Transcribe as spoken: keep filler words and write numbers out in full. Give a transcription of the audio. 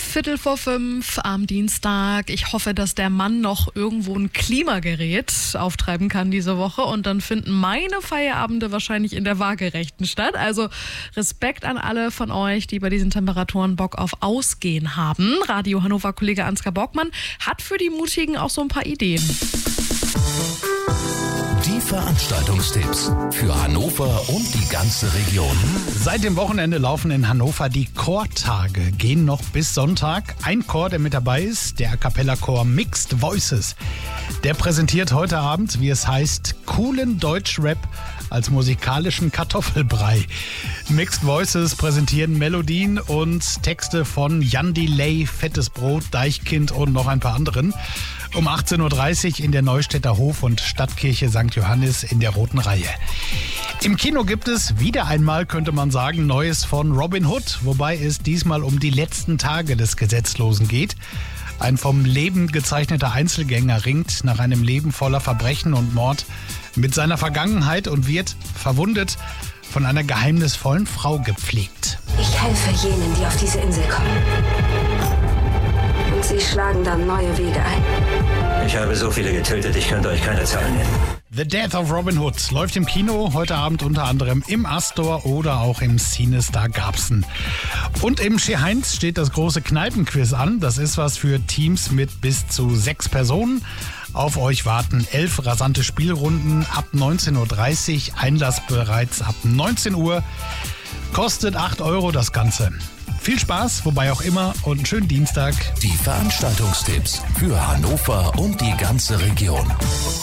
Viertel vor fünf am Dienstag. Ich hoffe, dass der Mann noch irgendwo ein Klimagerät auftreiben kann diese Woche. Und dann finden meine Feierabende wahrscheinlich in der waagerechten statt. Also Respekt an alle von euch, die bei diesen Temperaturen Bock auf Ausgehen haben. Radio Hannover-Kollege Ansgar Borgmann hat für die Mutigen auch so ein paar Ideen. Die Veranstaltungstipps für Hannover und die ganze Region. Seit dem Wochenende laufen in Hannover die Chortage, gehen noch bis Sonntag. Ein Chor, der mit dabei ist, der A Cappella Chor Mixed Voices. Der präsentiert heute Abend, wie es heißt, coolen Deutschrap als musikalischen Kartoffelbrei. Mixed Voices präsentieren Melodien und Texte von Jan Delay, Fettes Brot, Deichkind und noch ein paar anderen. Um achtzehn Uhr dreißig in der Neustädter Hof- und Stadtkirche Sankt Johannes in der Roten Reihe. Im Kino gibt es wieder einmal, könnte man sagen, Neues von Robin Hood, wobei es diesmal um die letzten Tage des Gesetzlosen geht. Ein vom Leben gezeichneter Einzelgänger ringt nach einem Leben voller Verbrechen und Mord mit seiner Vergangenheit und wird, verwundet, von einer geheimnisvollen Frau gepflegt. Ich helfe jenen, die auf diese Insel kommen. Und sie schlagen dann neue Wege ein. Ich habe so viele getötet, ich könnte euch keine Zahlen nennen. The Death of Robin Hood läuft im Kino, heute Abend unter anderem im Astor oder auch im CineStar Garbsen. Und im Schee Heinz steht das große Kneipenquiz an. Das ist was für Teams mit bis zu sechs Personen. Auf euch warten elf rasante Spielrunden ab neunzehn Uhr dreißig, Einlass bereits ab neunzehn Uhr. Kostet acht Euro das Ganze. Viel Spaß, wobei auch immer, und einen schönen Dienstag. Die Veranstaltungstipps für Hannover und die ganze Region.